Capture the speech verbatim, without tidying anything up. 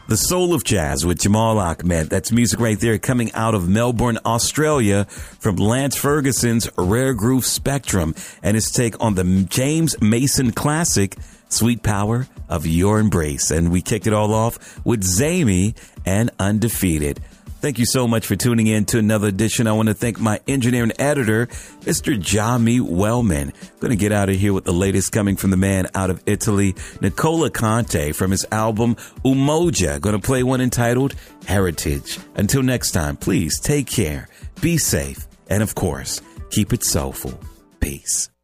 The Soul of Jazz with Jamal Ahmed. That's music right there coming out of Melbourne, Australia from Lance Ferguson's Rare Groove Spectrum and his take on the James Mason classic, Sweet Power of Your Embrace. And we kicked it all off with Zamey and Undefeated. Thank you so much for tuning in to another edition. I want to thank my engineer and editor, Mister Jami Wellman. Going to get out of here with the latest coming from the man out of Italy, Nicola Conte, from his album Umoja. Going to play one entitled Heritage. Until next time, please take care, be safe, and of course, keep it soulful. Peace.